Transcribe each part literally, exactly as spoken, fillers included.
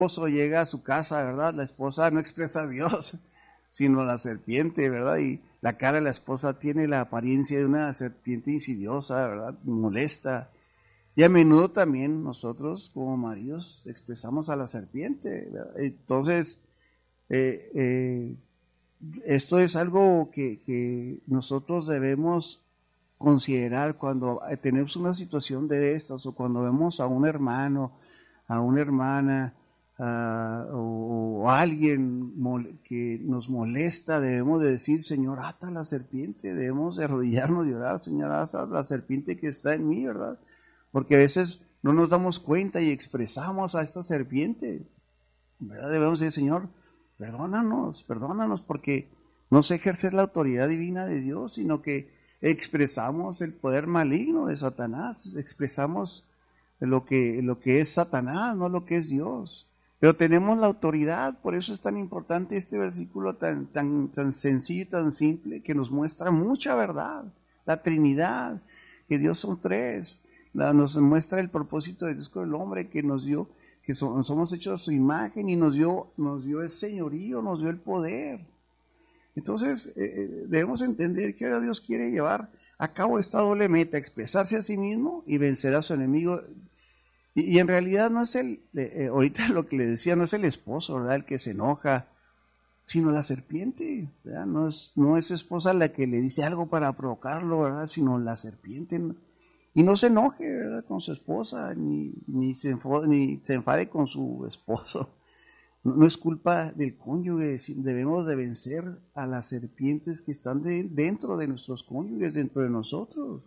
esposo llega a su casa, ¿verdad? La esposa no expresa a Dios, sino la serpiente, ¿verdad? Y la cara de la esposa tiene la apariencia de una serpiente insidiosa, ¿verdad? Molesta. Y a menudo también nosotros, como maridos, expresamos a la serpiente, ¿verdad? Entonces, eh, eh, esto es algo que, que nosotros debemos considerar cuando tenemos una situación de estas, o cuando vemos a un hermano, a una hermana, uh, o, o alguien mol, que nos molesta. Debemos de decir: Señor, ata la serpiente. Debemos de arrodillarnos y orar: Señor, ata la serpiente que está en mí, ¿verdad? Porque a veces no nos damos cuenta y expresamos a esta serpiente, ¿verdad? Debemos decir: Señor, perdónanos, perdónanos, porque no sé ejercer la autoridad divina de Dios, sino que expresamos el poder maligno de Satanás, expresamos lo que, lo que es Satanás, no lo que es Dios. Pero tenemos la autoridad. Por eso es tan importante este versículo tan, tan, tan sencillo, tan simple, que nos muestra mucha verdad. La Trinidad, que Dios son tres. La, nos muestra el propósito de Dios con el hombre, que nos dio, que so, somos hechos a su imagen, y nos dio, nos dio el señorío, nos dio el poder. Entonces, eh, debemos entender que ahora Dios quiere llevar a cabo esta doble meta: expresarse a sí mismo y vencer a su enemigo. Y, y en realidad no es el, eh, ahorita lo que le decía, no es el esposo, ¿verdad?, el que se enoja, sino la serpiente, ¿verdad? No es, no es su esposa la que le dice algo para provocarlo, ¿verdad?, sino la serpiente. Y no se enoje, ¿verdad?, con su esposa, ni, ni, se, enfade, ni se enfade con su esposo. No es culpa del cónyuge. Debemos de vencer a las serpientes que están de, dentro de nuestros cónyuges, dentro de nosotros.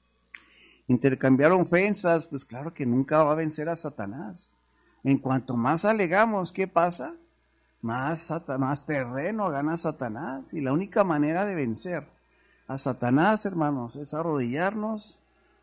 Intercambiar ofensas, pues claro que nunca va a vencer a Satanás. En cuanto más alegamos, ¿qué pasa? Más, más terreno gana Satanás. Y la única manera de vencer a Satanás, hermanos, es arrodillarnos,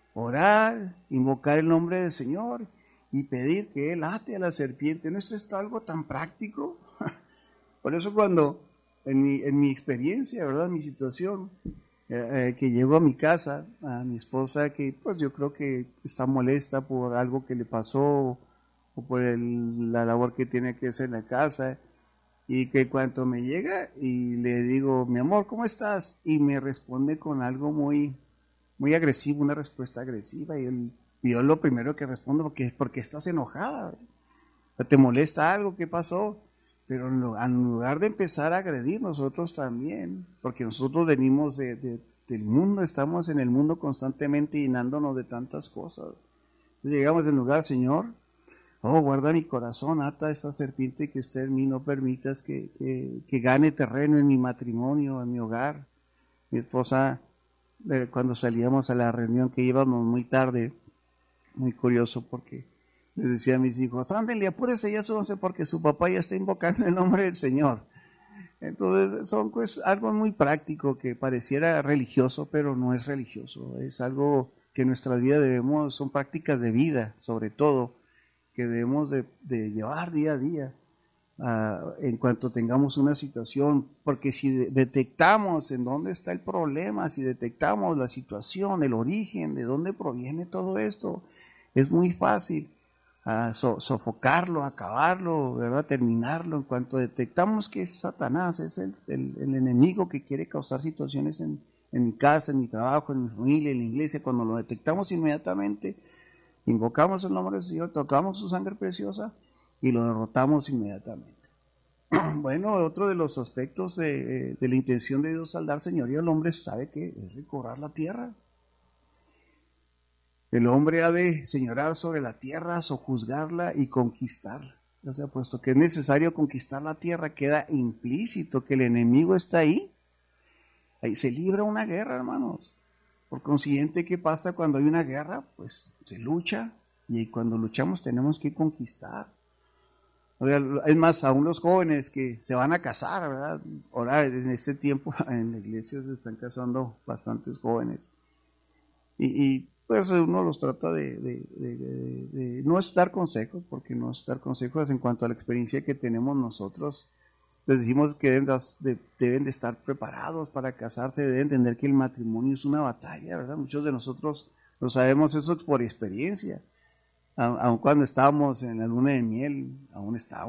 orar, invocar el nombre del Señor y pedir que Él ate a la serpiente. ¿No es esto algo tan práctico? Por eso cuando, en mi, en mi experiencia, ¿verdad?, mi situación, eh, eh, que llego a mi casa, a mi esposa, que pues yo creo que está molesta por algo que le pasó, o por el, la labor que tiene que hacer en la casa, y que cuando me llega y le digo: mi amor, ¿cómo estás?, y me responde con algo muy, muy agresivo, una respuesta agresiva, y él, Y yo lo primero que respondo: porque, porque estás enojada, ¿te molesta algo? ¿Qué pasó? Pero en lugar de empezar a agredir nosotros también, porque nosotros venimos de, de, del mundo, estamos en el mundo constantemente llenándonos de tantas cosas. Llegamos en lugar: Señor, oh, guarda mi corazón, ata esta serpiente que está en mí, no permitas que, que, que gane terreno en mi matrimonio, en mi hogar. Mi esposa, cuando salíamos a la reunión, que íbamos muy tarde, muy curioso, porque les decía a mis hijos: ándale, apúrese, ya súbanse, porque su papá ya está invocando el nombre del Señor. Entonces son pues algo muy práctico, que pareciera religioso, pero no es religioso. Es algo que en nuestra vida debemos, son prácticas de vida, sobre todo, que debemos de, de llevar día a día, uh, en cuanto tengamos una situación. Porque si de, detectamos en dónde está el problema, si detectamos la situación, el origen, de dónde proviene todo esto, es muy fácil uh, so, sofocarlo, acabarlo, ¿verdad?, terminarlo. En cuanto detectamos que es Satanás, es el, el, el enemigo que quiere causar situaciones en, en mi casa, en mi trabajo, en mi familia, en la iglesia, cuando lo detectamos, inmediatamente invocamos el nombre del Señor, tocamos su sangre preciosa y lo derrotamos inmediatamente. Bueno, otro de los aspectos de, de la intención de Dios al dar señorío al hombre, sabe que es recobrar la tierra. El hombre ha de señorar sobre la tierra, sojuzgarla y conquistarla. O sea, puesto que es necesario conquistar la tierra, queda implícito que el enemigo está ahí. Ahí se libra una guerra, hermanos. Por consiguiente, ¿qué pasa cuando hay una guerra? Pues se lucha, y cuando luchamos tenemos que conquistar. O sea, es más, aún los jóvenes que se van a casar, ¿verdad? Ahora, en este tiempo, en la iglesia se están casando bastantes jóvenes. Y, y pues uno los trata de, de, de, de, de no dar consejos, porque no es dar consejos en cuanto a la experiencia que tenemos nosotros. Les decimos que deben de, deben de estar preparados para casarse, deben entender que el matrimonio es una batalla, ¿verdad? Muchos de nosotros lo sabemos eso por experiencia. aun cuando estábamos en la luna de miel, aún estábamos.